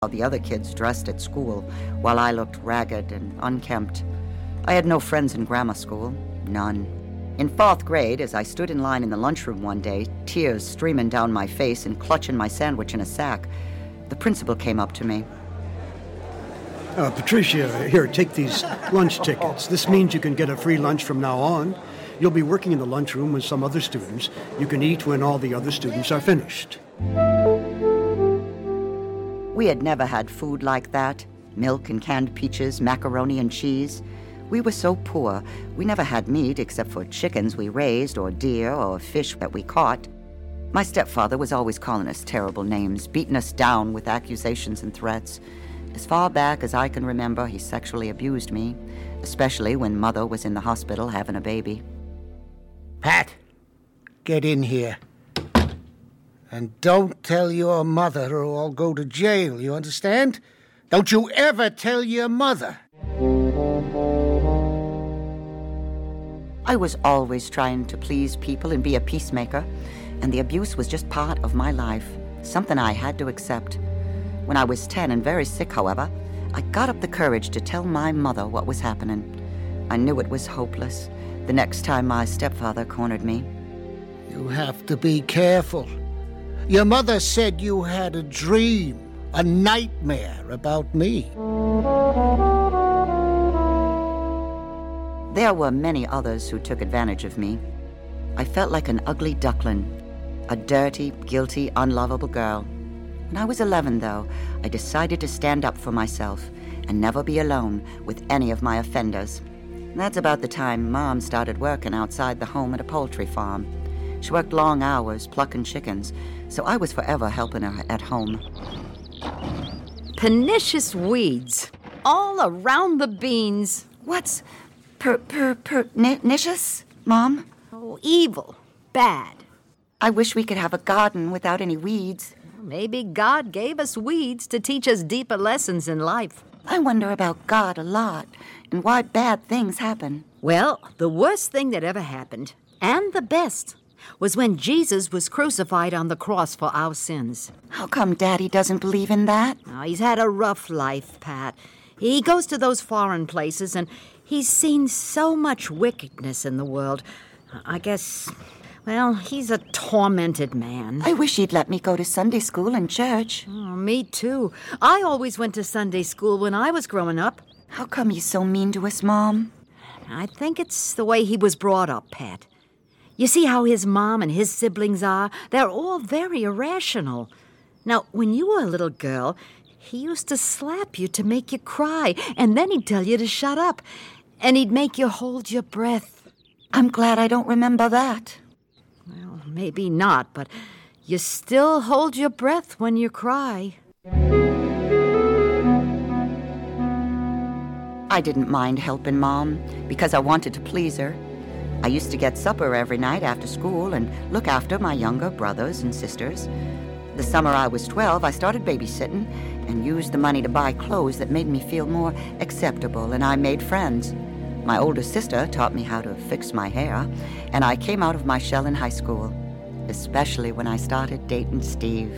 The other kids dressed at school, while I looked ragged and unkempt. I had no friends in grammar school, none. In 4th grade, as I stood in line in the lunchroom one day, tears streaming down my face and clutching my sandwich in a sack, the principal came up to me. Patricia, here, take these lunch tickets. This means you can get a free lunch from now on. You'll be working in the lunchroom with some other students. You can eat when all the other students are finished. We had never had food like that. Milk and canned peaches, macaroni and cheese. We were so poor, we never had meat except for chickens we raised or deer or fish that we caught. My stepfather was always calling us terrible names, beating us down with accusations and threats. As far back as I can remember, he sexually abused me, especially when Mother was in the hospital having a baby. Pat, get in here. And don't tell your mother or I'll go to jail, you understand? Don't you ever tell your mother. I was always trying to please people and be a peacemaker, and the abuse was just part of my life, something I had to accept. When I was 10 and very sick, however, I got up the courage to tell my mother what was happening. I knew it was hopeless the next time my stepfather cornered me. You have to be careful. Your mother said you had a dream, a nightmare about me. There were many others who took advantage of me. I felt like an ugly duckling, a dirty, guilty, unlovable girl. When I was 11, though, I decided to stand up for myself and never be alone with any of my offenders. That's about the time Mom started working outside the home at a poultry farm. She worked long hours plucking chickens, so I was forever helping her at home. Pernicious weeds all around the beans. What's pernicious, Mom? Oh, evil, bad. I wish we could have a garden without any weeds. Maybe God gave us weeds to teach us deeper lessons in life. I wonder about God a lot and why bad things happen. Well, the worst thing that ever happened, and the best, was when Jesus was crucified on the cross for our sins. How come Daddy doesn't believe in that? Oh, he's had a rough life, Pat. He goes to those foreign places, and he's seen so much wickedness in the world. I guess, well, he's a tormented man. I wish he'd let me go to Sunday school and church. Oh, me too. I always went to Sunday school when I was growing up. How come he's so mean to us, Mom? I think it's the way he was brought up, Pat. You see how his mom and his siblings are? They're all very irrational. Now, when you were a little girl, he used to slap you to make you cry, and then he'd tell you to shut up, and he'd make you hold your breath. I'm glad I don't remember that. Well, maybe not, but you still hold your breath when you cry. I didn't mind helping Mom because I wanted to please her. I used to get supper every night after school and look after my younger brothers and sisters. The summer I was 12, I started babysitting and used the money to buy clothes that made me feel more acceptable, and I made friends. My older sister taught me how to fix my hair, and I came out of my shell in high school, especially when I started dating Steve.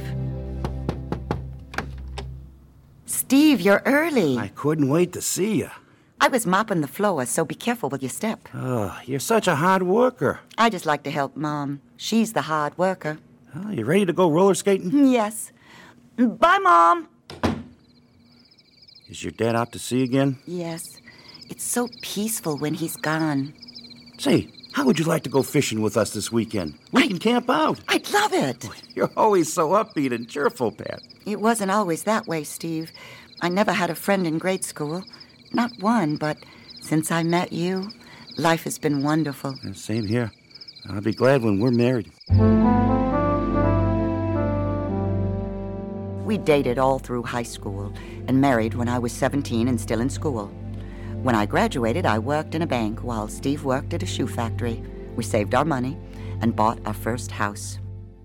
Steve, you're early. I couldn't wait to see you. I was mopping the floor, so be careful with your step. Oh, you're such a hard worker. I just like to help Mom. She's the hard worker. Oh, you ready to go roller skating? Yes. Bye, Mom. Is your dad out to sea again? Yes. It's so peaceful when he's gone. Say, how would you like to go fishing with us this weekend? We can camp out. I'd love it. You're always so upbeat and cheerful, Pat. It wasn't always that way, Steve. I never had a friend in grade school. Not one, but since I met you, life has been wonderful. Same here. I'll be glad when we're married. We dated all through high school and married when I was 17 and still in school. When I graduated, I worked in a bank while Steve worked at a shoe factory. We saved our money and bought our first house.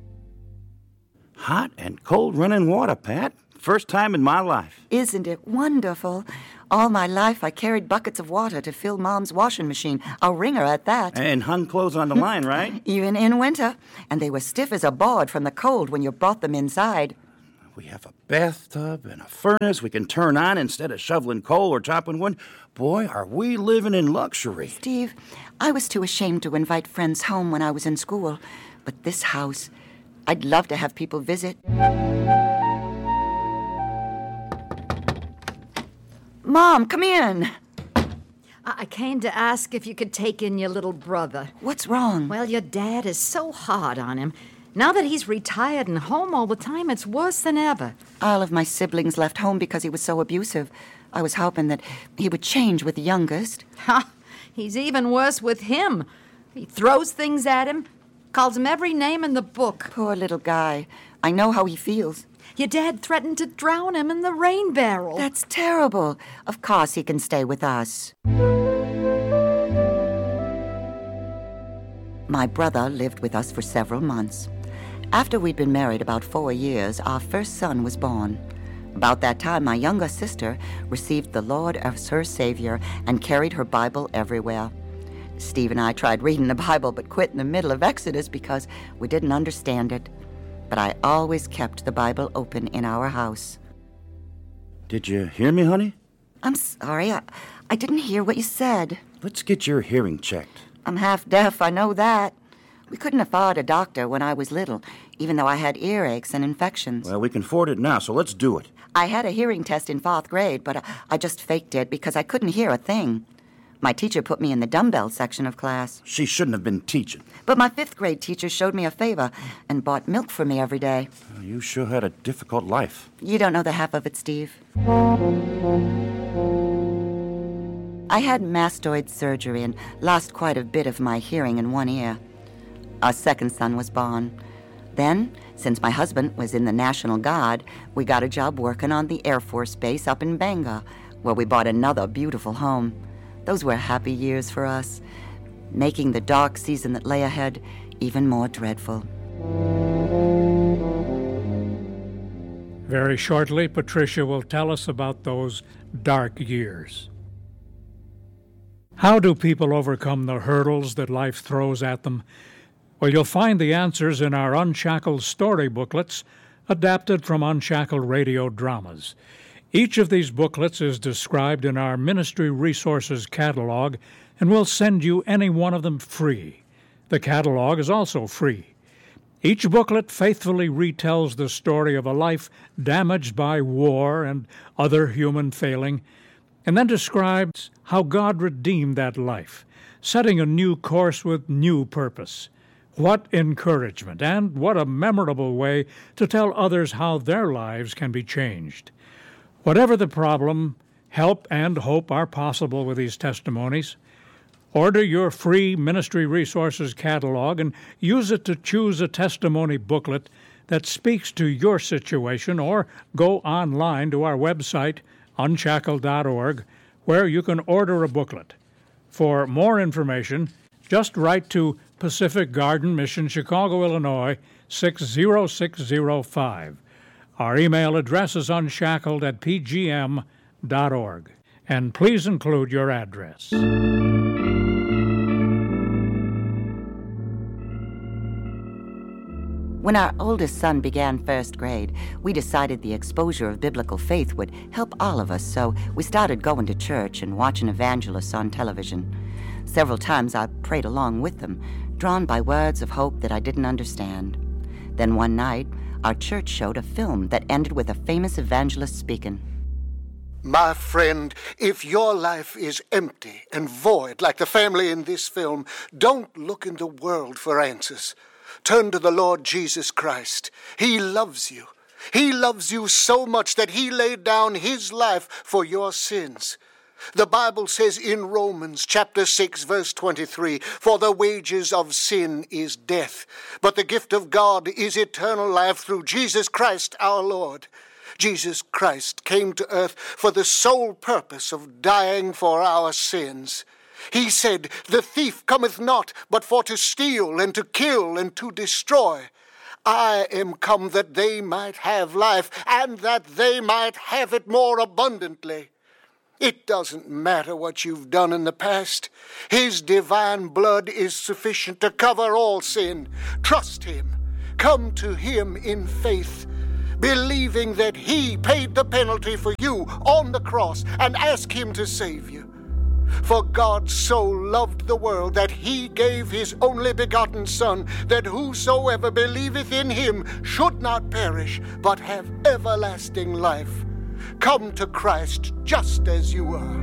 Hot and cold running water, Pat. First time in my life. Isn't it wonderful? All my life, I carried buckets of water to fill Mom's washing machine. I'll ring her at that. And hung clothes on the line, right? Even in winter. And they were stiff as a board from the cold when you brought them inside. We have a bathtub and a furnace we can turn on instead of shoveling coal or chopping wood. Boy, are we living in luxury. Steve, I was too ashamed to invite friends home when I was in school. But this house, I'd love to have people visit. Mom, come in. I came to ask if you could take in your little brother. What's wrong? Well, your dad is so hard on him. Now that he's retired and home all the time, it's worse than ever. All of my siblings left home because he was so abusive. I was hoping that he would change with the youngest. Ha! He's even worse with him. He throws things at him, calls him every name in the book. Poor little guy. I know how he feels. Your dad threatened to drown him in the rain barrel. That's terrible. Of course he can stay with us. My brother lived with us for several months. After we'd been married about 4 years, our first son was born. About that time, my younger sister received the Lord as her Savior and carried her Bible everywhere. Steve and I tried reading the Bible but quit in the middle of Exodus because we didn't understand it. But I always kept the Bible open in our house. Did you hear me, honey? I'm sorry, I didn't hear what you said. Let's get your hearing checked. I'm half deaf, I know that. We couldn't afford a doctor when I was little, even though I had earaches and infections. Well, we can afford it now, so let's do it. I had a hearing test in 4th grade, but I just faked it because I couldn't hear a thing. My teacher put me in the dumbbell section of class. She shouldn't have been teaching. But my 5th grade teacher showed me a favor and bought milk for me every day. You sure had a difficult life. You don't know the half of it, Steve. I had mastoid surgery and lost quite a bit of my hearing in one ear. Our second son was born. Then, since my husband was in the National Guard, we got a job working on the Air Force Base up in Bangor, where we bought another beautiful home. Those were happy years for us, making the dark season that lay ahead even more dreadful. Very shortly, Patricia will tell us about those dark years. How do people overcome the hurdles that life throws at them? Well, you'll find the answers in our Unshackled story booklets, adapted from Unshackled radio dramas. Each of these booklets is described in our Ministry Resources catalog, and we'll send you any one of them free. The catalog is also free. Each booklet faithfully retells the story of a life damaged by war and other human failing, and then describes how God redeemed that life, setting a new course with new purpose. What encouragement, and what a memorable way to tell others how their lives can be changed. Whatever the problem, help and hope are possible with these testimonies. Order your free Ministry Resources catalog and use it to choose a testimony booklet that speaks to your situation, or go online to our website, unshackled.org, where you can order a booklet. For more information, just write to Pacific Garden Mission, Chicago, Illinois, 60605. Our email address is unshackled@pgm.org. And please include your address. When our oldest son began 1st grade, we decided the exposure of biblical faith would help all of us, so we started going to church and watching evangelists on television. Several times I prayed along with them, drawn by words of hope that I didn't understand. Then one night, our church showed a film that ended with a famous evangelist speaking. My friend, if your life is empty and void like the family in this film, don't look in the world for answers. Turn to the Lord Jesus Christ. He loves you. He loves you so much that he laid down his life for your sins. The Bible says in Romans chapter 6, verse 23, "For the wages of sin is death, but the gift of God is eternal life through Jesus Christ our Lord." Jesus Christ came to earth for the sole purpose of dying for our sins. He said, "The thief cometh not, but for to steal and to kill and to destroy. I am come that they might have life, and that they might have it more abundantly." It doesn't matter what you've done in the past. His divine blood is sufficient to cover all sin. Trust him. Come to him in faith. believing that He paid the penalty for you on the cross, and ask Him to save you. For God so loved the world that He gave His only begotten Son, that whosoever believeth in Him should not perish, but have everlasting life. Come to Christ just as you are.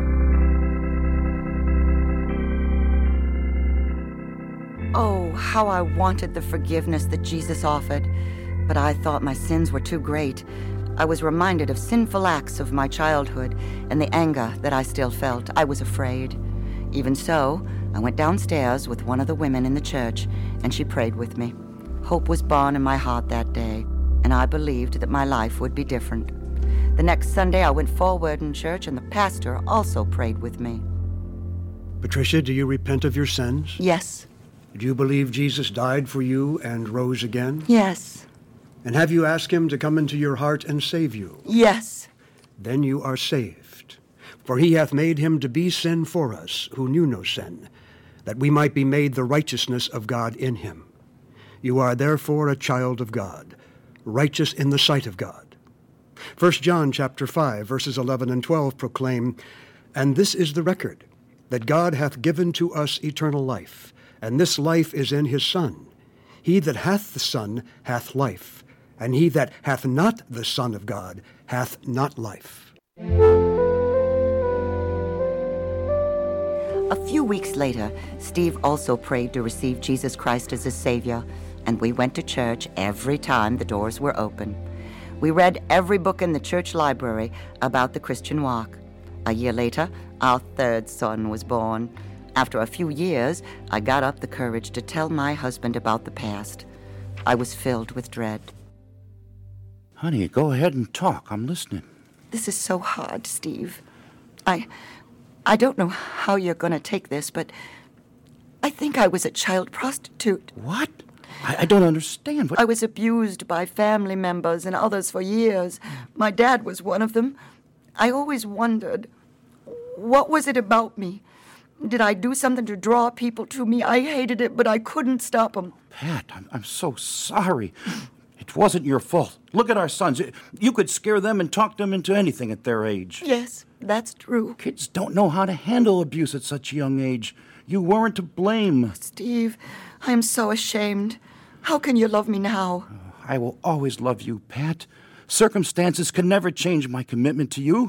Oh, how I wanted the forgiveness that Jesus offered, but I thought my sins were too great. I was reminded of sinful acts of my childhood and the anger that I still felt. I was afraid. Even so, I went downstairs with one of the women in the church, and she prayed with me. Hope was born in my heart that day, and I believed that my life would be different. The next Sunday, I went forward in church, and the pastor also prayed with me. Patricia, do you repent of your sins? Yes. Do you believe Jesus died for you and rose again? Yes. And have you asked Him to come into your heart and save you? Yes. Then you are saved. For He hath made Him to be sin for us, who knew no sin, that we might be made the righteousness of God in Him. You are therefore a child of God, righteous in the sight of God. 1 John chapter 5, verses 11 and 12 proclaim, "And this is the record, that God hath given to us eternal life, and this life is in His Son. He that hath the Son hath life, and he that hath not the Son of God hath not life." A few weeks later, Steve also prayed to receive Jesus Christ as his Savior, and we went to church every time the doors were open. We read every book in the church library about the Christian walk. A year later, our third son was born. After a few years, I got up the courage to tell my husband about the past. I was filled with dread. Honey, go ahead and talk. I'm listening. This is so hard, Steve. I don't know how you're going to take this, but I think I was a child prostitute. What? I don't understand. I was abused by family members and others for years. My dad was one of them. I always wondered, what was it about me? Did I do something to draw people to me? I hated it, but I couldn't stop them. Pat, I'm so sorry. It wasn't your fault. Look at our sons. You could scare them and talk them into anything at their age. Yes, that's true. Kids don't know how to handle abuse at such a young age. You weren't to blame. Steve, I am so ashamed. How can you love me now? I will always love you, Pat. Circumstances can never change my commitment to you.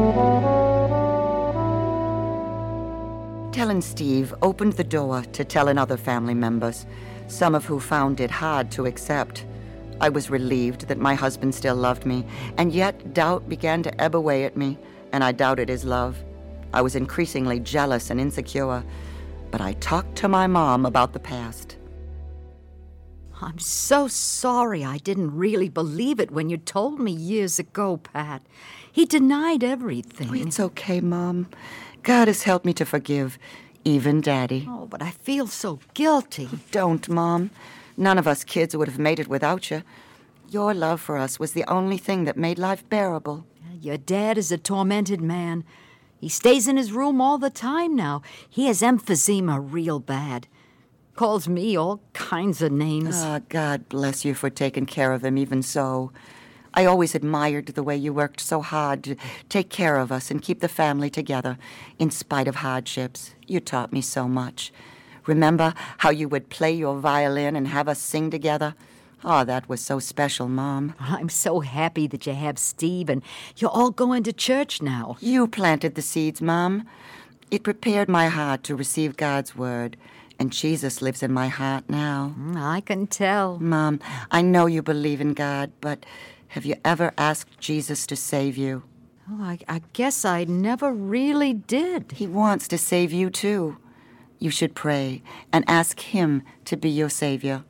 Telling Steve opened the door to telling other family members, some of who found it hard to accept. I was relieved that my husband still loved me, and yet doubt began to ebb away at me, and I doubted his love. I was increasingly jealous and insecure, but I talked to my mom about the past. I'm so sorry I didn't really believe it when you told me years ago, Pat. He denied everything. Oh, it's okay, Mom. God has helped me to forgive, even Daddy. Oh, but I feel so guilty. Don't, Mom. None of us kids would have made it without you. Your love for us was the only thing that made life bearable. Your dad is a tormented man. He stays in his room all the time now. He has emphysema real bad. Calls me all kinds of names. Ah, God bless you for taking care of him even so. I always admired the way you worked so hard to take care of us and keep the family together, in spite of hardships. You taught me so much. Remember how you would play your violin and have us sing together? Oh, that was so special, Mom. I'm so happy that you have Steve and you're all going to church now. You planted the seeds, Mom. It prepared my heart to receive God's word, and Jesus lives in my heart now. I can tell. Mom, I know you believe in God, but have you ever asked Jesus to save you? Oh, I guess I never really did. He wants to save you, too. You should pray and ask Him to be your Savior.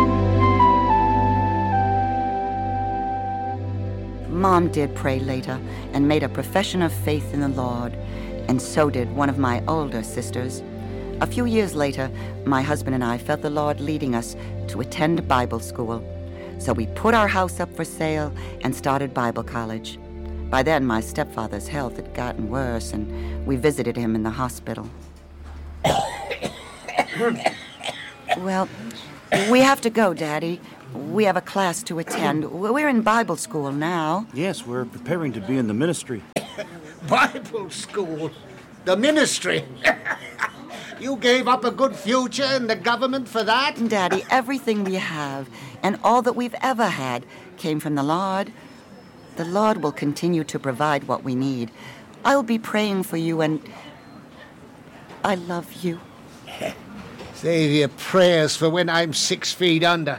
Mom did pray later and made a profession of faith in the Lord, and so did one of my older sisters. A few years later, my husband and I felt the Lord leading us to attend Bible school. So we put our house up for sale and started Bible college. By then, my stepfather's health had gotten worse, and we visited him in the hospital. Well, We have to go, Daddy. We have a class to attend. We're in Bible school now. Yes, we're preparing to be in the ministry. Bible school? The ministry? You gave up a good future in the government for that? Daddy, everything we have and all that we've ever had came from the Lord. The Lord will continue to provide what we need. I'll be praying for you, and I love you. Save your prayers for when I'm 6 feet under.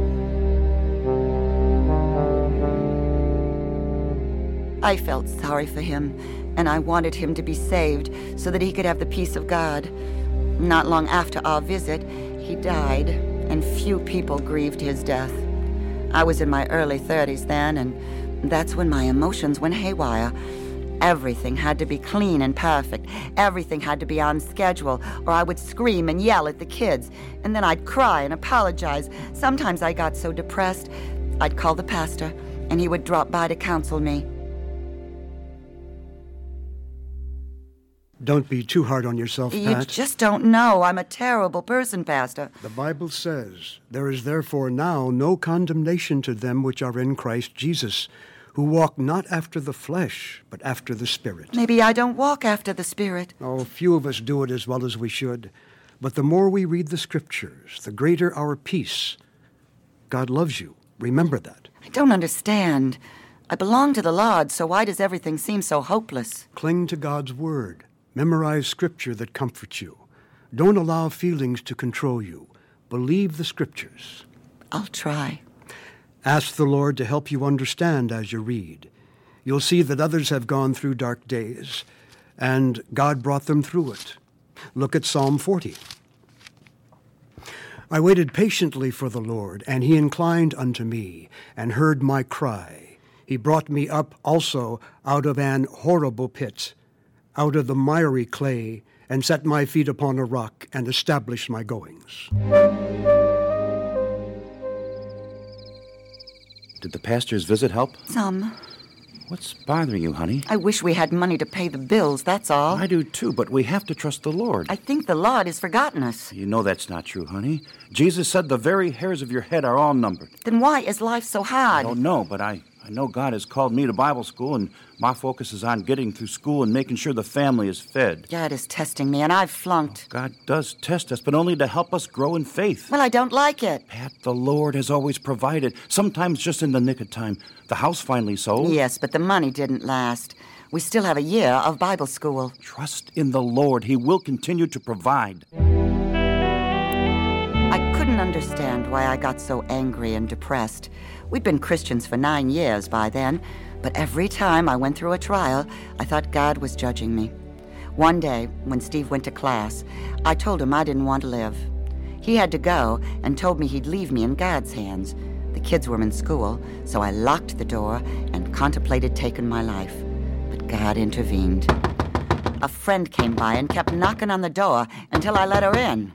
I felt sorry for him, and I wanted him to be saved so that he could have the peace of God. Not long after our visit, he died, and few people grieved his death. I was in my early 30s then, and that's when my emotions went haywire. Everything had to be clean and perfect. Everything had to be on schedule, or I would scream and yell at the kids, and then I'd cry and apologize. Sometimes I got so depressed, I'd call the pastor, and he would drop by to counsel me. Don't be too hard on yourself, Pat. You just don't know. I'm a terrible person, Pastor. The Bible says, "There is therefore now no condemnation to them which are in Christ Jesus, who walk not after the flesh, but after the Spirit." Maybe I don't walk after the Spirit. Oh, few of us do it as well as we should. But the more we read the Scriptures, the greater our peace. God loves you. Remember that. I don't understand. I belong to the Lord, so why does everything seem so hopeless? Cling to God's Word. Memorize Scripture that comforts you. Don't allow feelings to control you. Believe the Scriptures. I'll try. Ask the Lord to help you understand as you read. You'll see that others have gone through dark days, and God brought them through it. Look at Psalm 40. I waited patiently for the Lord, and he inclined unto me, and heard my cry. He brought me up also out of an horrible pit, out of the miry clay, and set my feet upon a rock, and established my goings. Did the pastor's visit help? Some. What's bothering you, honey? I wish we had money to pay the bills, that's all. I do too, but we have to trust the Lord. I think the Lord has forgotten us. You know that's not true, honey. Jesus said the very hairs of your head are all numbered. Then why is life so hard? I don't know, but I know God has called me to Bible school, and my focus is on getting through school and making sure the family is fed. God is testing me, and I've flunked. God does test us, but only to help us grow in faith. Well, I don't like it. Pat, the Lord has always provided, sometimes just in the nick of time. The house finally sold. Yes, but the money didn't last. We still have a year of Bible school. Trust in the Lord. He will continue to provide. I couldn't understand why I got so angry and depressed. We'd been Christians for 9 years by then, but every time I went through a trial, I thought God was judging me. One day, when Steve went to class, I told him I didn't want to live. He had to go and told me he'd leave me in God's hands. The kids were in school, so I locked the door and contemplated taking my life. But God intervened. A friend came by and kept knocking on the door until I let her in.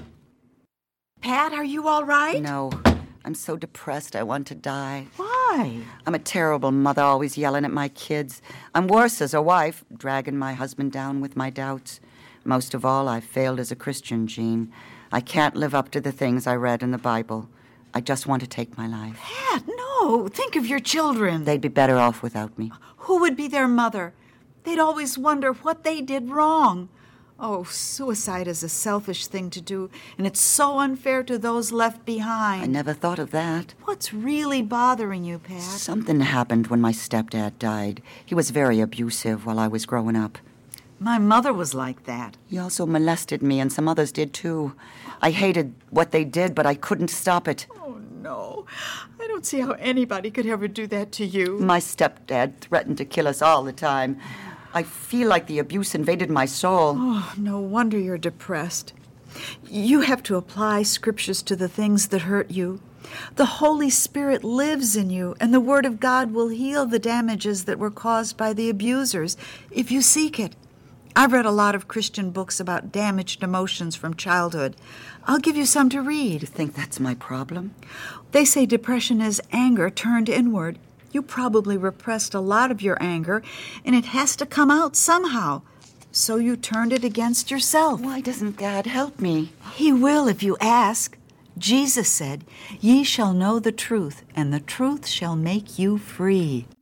Pat, are you all right? No, I'm so depressed I want to die. Why? I'm a terrible mother, always yelling at my kids. I'm worse as a wife, dragging my husband down with my doubts. Most of all, I've failed as a Christian, Jean. I can't live up to the things I read in the Bible. I just want to take my life. Pat, no. Think of your children. They'd be better off without me. Who would be their mother? They'd always wonder what they did wrong. Oh, suicide is a selfish thing to do, and it's so unfair to those left behind. I never thought of that. What's really bothering you, Pat? Something happened when my stepdad died. He was very abusive while I was growing up. My mother was like that. He also molested me, and some others did too. I hated what they did, but I couldn't stop it. Oh, no. I don't see how anybody could ever do that to you. My stepdad threatened to kill us all the time. I feel like the abuse invaded my soul. Oh, no wonder you're depressed. You have to apply scriptures to the things that hurt you. The Holy Spirit lives in you, and the Word of God will heal the damages that were caused by the abusers if you seek it. I've read a lot of Christian books about damaged emotions from childhood. I'll give you some to read. You think that's my problem? They say depression is anger turned inward. You probably repressed a lot of your anger, and it has to come out somehow. So you turned it against yourself. Why doesn't God help me? He will if you ask. Jesus said, "Ye shall know the truth, and the truth shall make you free."